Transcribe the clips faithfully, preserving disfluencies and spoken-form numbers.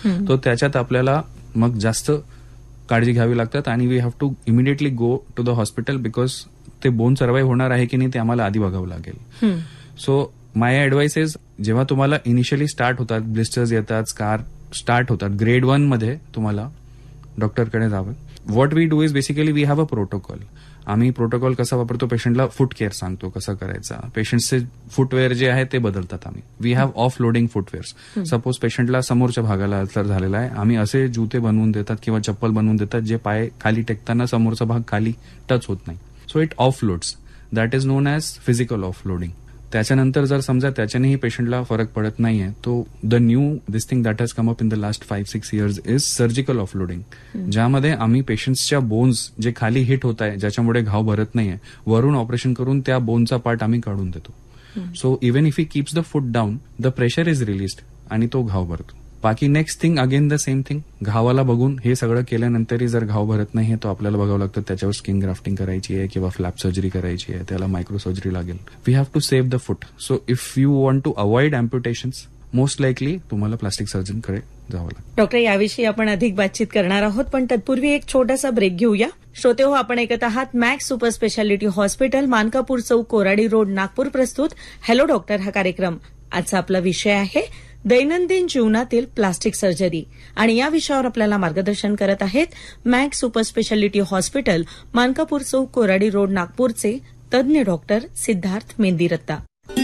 तो त्याच्यात आपल्याला मग जास्त काळजी घ्यावी लागतात आणि we have to immediately go to the hospital because ते बोन सर्व्हाइव्ह होणार आहे की नाही ते आम्हाला आधी बघावं लागेल. सो माय ऍडवाइस इज जेव्हा तुम्हाला इनिशियली स्टार्ट होतात, ब्लिस्टर्स येतात, स्कार स्टार्ट होतात, ग्रेड वन मध्ये तुम्हाला डॉक्टरकडे जावं. What we do is basically we have a protocol. आम्ही प्रोटोकॉल कसा वापरतो, पेशंटला फूट केअर सांगतो कसं करायचा. पेशंटचे फुटवेअर जे आहे ते बदलतात आम्ही. We have of loading footwears. Suppose पेशंटला समोरच्या भागाला अल्सर झालेला आहे, आम्ही असे जुते बनवून देतात किंवा चप्पल बनवून देतात जे पाय खाली टेकताना समोरचा भाग खाली टच होत नाही. So it of loads. That is non as physical of loading. त्याच्यानंतर जर समजा त्याच्यानेही पेशंटला फरक पडत नाहीये, तो the new this thing that has come up in the last five six years is surgical offloading, ज्यामध्ये आम्ही पेशंट्सच्या बोन्स जे खाली हिट होत आहे, ज्याच्यामुळे घाव भरत नाहीये, वरून ऑपरेशन करून त्या बोनचा पार्ट आम्ही काढून देतो. So even if he keeps the foot down, the pressure is released आणि तो घाव भरतो. बाकी next thing again the same thing. घावाला बघून हे सगळं केल्यानंतरही जर घाव भरत नाही तो आपल्याला बघावं लागतं. त्याच्यावर स्किन ग्राफ्टिंग करायची आहे किंवा फ्लॅप सर्जरी करायची आहे, त्याला मायक्रो सर्जरी लागेल. We have to save the foot. So if you want to avoid अँप्युटेशन्स, most likely तुम्हाला प्लास्टिक सर्जनकडे जावं लागतं. डॉक्टर, याविषयी आपण अधिक बातचीत करणार आहोत, पण तत्पूर्वी एक छोटासा ब्रेक घेऊया. श्रोते हो, आपण ऐकत आहात max super speciality hospital, Mankapur चौक, कोराडी रोड, नागपूर प्रस्तुत हॅलो डॉक्टर हा कार्यक्रम. आजचा आपला विषय आहे दैनंदिन जीवनातील प्लास्टिक सर्जरी आणि या विषयावर आपल्याला मार्गदर्शन करत आहेत max super speciality hospital, Mankapur चौक, कोराडी रोड, नागपूरचे तज्ञ डॉक्टर सिद्धार्थ मेंदीरत्ता.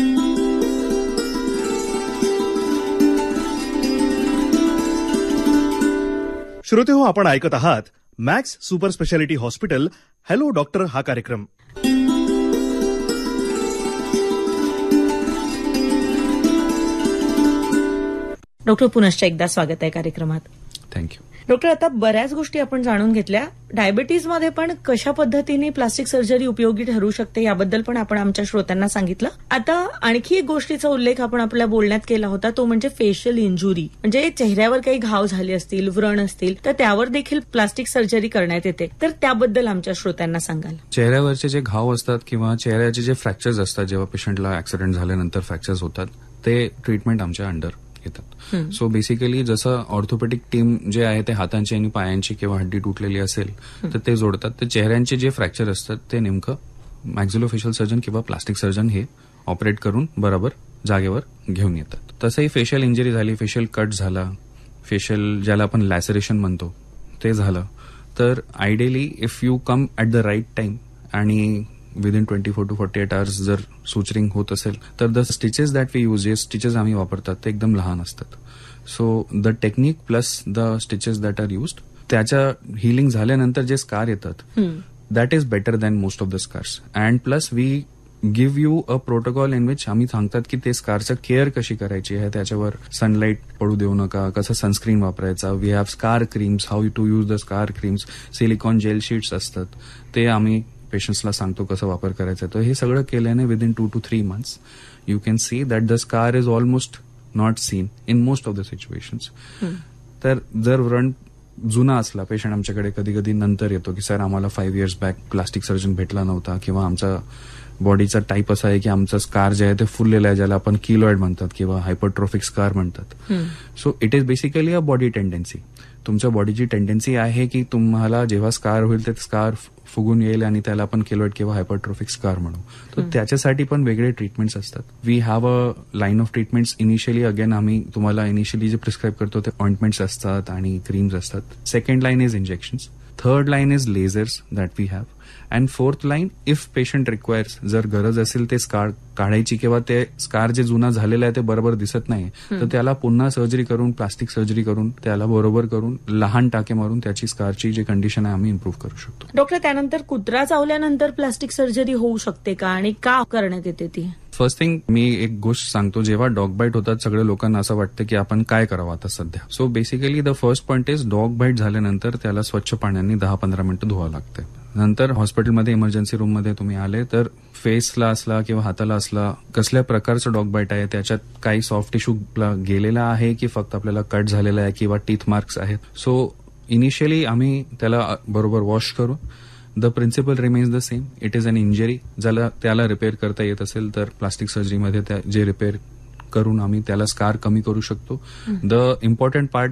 श्रोते हो, आपण ऐकत आहात max super speciality hospital hello doctor हा कार्यक्रम. डॉक्टर, पुनश्च एकदा स्वागत आहे कार्यक्रमात. थँक्यू. डॉक्टर, आता बऱ्याच गोष्टी आपण जाणून घेतल्या. डायबिटीजमध्ये पण कशा पद्धतीने प्लास्टिक सर्जरी उपयोगी ठरू शकते याबद्दल पण आपण आमच्या श्रोत्यांना सांगितलं. आता आणखी एक गोष्टीचा उल्लेख आपण आपल्या बोलण्यात केला होता, तो म्हणजे फेशियल इंजुरी. म्हणजे चेहऱ्यावर काही घाव झाले असतील, व्रण असतील, तर त्यावर देखील प्लास्टिक सर्जरी करण्यात येते. तर त्याबद्दल आमच्या श्रोत्यांना सांगाल. चेहऱ्यावरचे जे घाव असतात किंवा चेहऱ्याचे जे फ्रॅक्चर्स असतात, जेव्हा पेशंटला ऍक्सिडेंट झाल्यानंतर फ्रॅक्चर्स होतात, ते ट्रीटमेंट आमच्या अंडर येतात. सो बेसिकली जसं ऑर्थोपेडिक टीम जे आहे ते हातांची आणि पायांची किंवा हड्डी तुटलेली असेल तर ते जोडतात. तर चेहऱ्यांचे जे फ्रॅक्चर असतात ते नेमकं मॅक्झिलोफेशियल सर्जन किंवा प्लास्टिक सर्जन हे ऑपरेट करून बरोबर जागेवर घेऊन येतात. तसंही फेशियल इंजरी झाली, फेशियल कट झाला, फेशियल ज्याला आपण लॅसरेशन म्हणतो ते झालं, तर ideally if you come at the right time आणि within twenty four to forty eight hours जर सुचरिंग होत असेल तर the stitches that we use, जे स्टिचेस आम्ही वापरतात ते एकदम लहान असतात. So the technique plus the stitches that R used, त्याच्या हिलिंग झाल्यानंतर जे स्कार येतात that is better than most of the scars. And plus we give you a protocol in which आम्ही सांगतात की ते स्कारचं केअर कशी करायची आहे, त्याच्यावर सनलाईट पडू देऊ नका, कसं सनस्क्रीन वापरायचा. We have scar creams, how to use the scar creams, silicon gel sheets असतात ते आम्ही पेशंट्सला सांगतो कसं वापर करायचा. तर हे सगळं केल्याने within two to three months you can see that the scar is almost not seen in most of the situations. तर जर व्रण जुना असला, पेशंट आमच्याकडे कधी कधी नंतर येतो की सर आम्हाला five years back plastic surgeon भेटला नव्हता किंवा आमचा बॉडीचा टाईप असा आहे की आमचा स्कार जे आहे ते फुललेला आहे, ज्याला आपण किलॉइड म्हणतात किंवा हायपरट्रॉफिक स्कार म्हणतात. So it is basically a body tendency. तुमच्या बॉडीची टेंडन्सी आहे की तुम्हाला जेव्हा स्कार होईल ते स्कार फुगून येईल आणि त्याला आपण केलॉइड किंवा हायपरट्रॉफिक स्कार म्हणू. तर त्याच्यासाठी पण वेगळे ट्रीटमेंट्स असतात. We have a line of treatments. Initially again आम्ही तुम्हाला इनिशियली जे प्रिस्क्राईब करतो ते ऑइंटमेंट्स असतात आणि क्रीम्स असतात. Second line is injections. Third line is lasers that we have. And fourth line if patient requires, जर गरज असेल ते स्कार काढायची किंवा ते स्कार जे जुना झालेलं आहे ते बरोबर दिसत नाही तर त्याला पुन्हा सर्जरी करून, प्लास्टिक सर्जरी करून त्याला बरोबर करून लहान टाके मारून त्याची स्कारची जी कंडिशन आहे आम्ही इम्प्रूव्ह करू शकतो. डॉक्टर, त्यानंतर कुत्रा चावल्यानंतर प्लास्टिक सर्जरी होऊ शकते का आणि का करण्यात येते ती? फर्स्ट थिंग मी एक गोष्ट सांगतो, जेव्हा डॉग बाईट होतात सगळ्या लोकांना असं वाटतं की आपण काय करावं आता सध्या. So basically the first point is dog bite झाल्यानंतर त्याला स्वच्छ पाण्याने दहा पंधरा मिनिटं धुवावं लागतं. नंतर हॉस्पिटलमध्ये इमर्जन्सी रूममध्ये तुम्ही आले तर फेसला असला किंवा हाताला असला कसल्या प्रकारचं डॉग बाईट आहे, त्याच्यात काही सॉफ्ट टिश्यू गेलेला आहे की फक्त आपल्याला कट झालेला आहे किंवा टीथ मार्क्स आहेत. सो इनिशियली आम्ही त्याला बरोबर वॉश करू. The principal remains the same. It is an injury. ज्याला त्याला रिपेअर करता येत असेल तर प्लास्टिक सर्जरीमध्ये जे रिपेअर करून आम्ही त्याला स्कार कमी करू शकतो. The important part